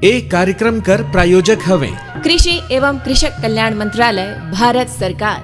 एक कार्यक्रम कर प्रायोजक हवे कृषि एवं कृषक कल्याण मंत्रालय, भारत सरकार।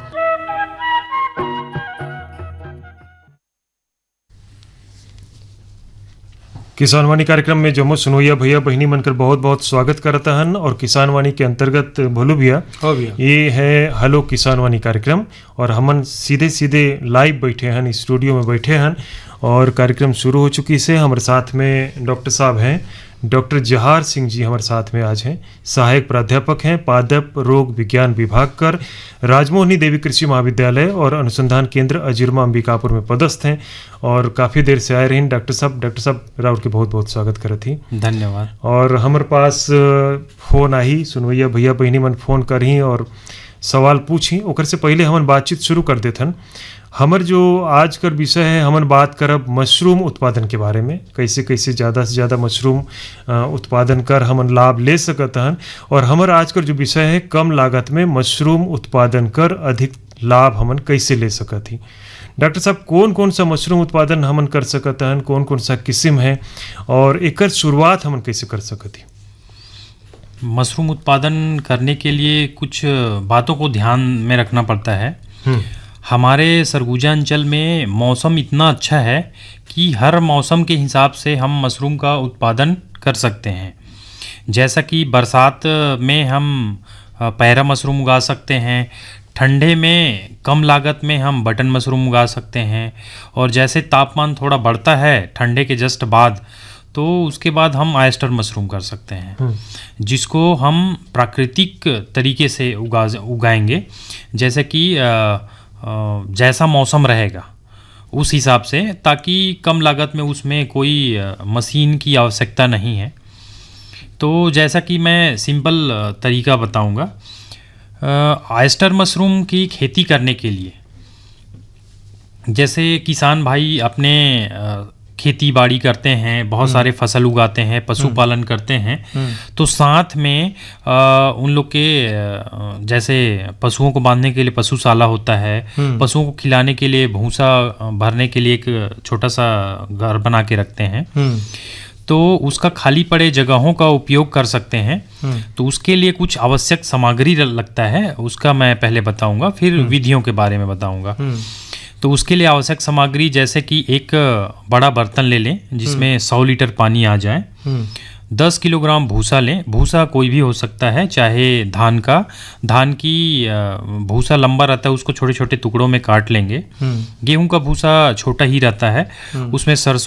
किसान वाणी कार्यक्रम में जम्मू सुनोइया भैया बहनी मनकर बहुत बहुत स्वागत करता हन। और किसान वाणी के अंतर्गत भोलू भैया ये है हेलो किसान वाणी कार्यक्रम, और हमन सीधे सीधे लाइव बैठे हन, स्टूडियो में बैठे हन और कार्यक्रम शुरू हो चुकी से। हमारे साथ में डॉक्टर साहब हैं, डॉक्टर जहार सिंह जी हमारे साथ में आज हैं, सहायक प्राध्यापक हैं, पादप रोग विज्ञान विभाग कर राजमोहनी देवी कृषि महाविद्यालय और अनुसंधान केंद्र अजीरमा अंबिकापुर में पदस्थ हैं और काफ़ी देर से आए रहे। डॉक्टर साहब राउर के बहुत बहुत स्वागत करत ही, धन्यवाद। और हमारे पास फोन आई, सुनवैया भैया बहनी मन फोन करही और सवाल पूछी। ओकर से पहले हमन बातचीत शुरू कर देथन। हमर जो आज कर विषय है, हमन बात करब मशरूम उत्पादन के बारे में, कैसे कैसे ज़्यादा से ज़्यादा मशरूम उत्पादन कर हमन लाभ ले सकत हन। और हमर आज कर जो विषय है, कम लागत में मशरूम उत्पादन कर अधिक लाभ हमन कैसे ले सकत ही। डॉक्टर साहब, कौन कौन सा मशरूम उत्पादन हमन कर सकत हन, कौन कौन सा किस्म है और एकर शुरुआत हमन कैसे कर सकत ही? मशरूम उत्पादन करने के लिए कुछ बातों को ध्यान में रखना पड़ता है। हमारे सरगुजा अंचल में मौसम इतना अच्छा है कि हर मौसम के हिसाब से हम मशरूम का उत्पादन कर सकते हैं। जैसा कि बरसात में हम पैरा मशरूम उगा सकते हैं, ठंडे में कम लागत में हम बटन मशरूम उगा सकते हैं, और जैसे तापमान थोड़ा बढ़ता है ठंडे के जस्ट बाद, तो उसके बाद हम ऑयस्टर मशरूम कर सकते हैं, जिसको हम प्राकृतिक तरीके से उगाएंगे। जैसे कि जैसा मौसम रहेगा उस हिसाब से, ताकि कम लागत में उसमें कोई मशीन की आवश्यकता नहीं है। तो जैसा कि मैं सिंपल तरीका बताऊंगा, ऑयस्टर मशरूम की खेती करने के लिए, जैसे किसान भाई अपने खेती बाड़ी करते हैं, बहुत सारे फसल उगाते हैं, पशुपालन करते हैं, तो साथ में उन लोग के जैसे पशुओं को बांधने के लिए पशुशाला होता है, पशुओं को खिलाने के लिए भूसा भरने के लिए एक छोटा सा घर बना के रखते हैं, तो उसका खाली पड़े जगहों का उपयोग कर सकते हैं। तो उसके लिए कुछ आवश्यक सामग्री लगता है, उसका मैं पहले बताऊंगा, फिर विधियों के बारे में बताऊंगा। तो उसके लिए आवश्यक सामग्री, जैसे कि एक बड़ा बर्तन ले लें जिसमें 100 लीटर पानी आ जाए, 10 किलोग्राम भूसा लें, भूसा कोई भी हो सकता है, चाहे धान की भूसा लंबा रहता है, उसको छोटे छोटे टुकड़ों में काट लेंगे। गेहूं का भूसा छोटा ही रहता है, उसमें सरसों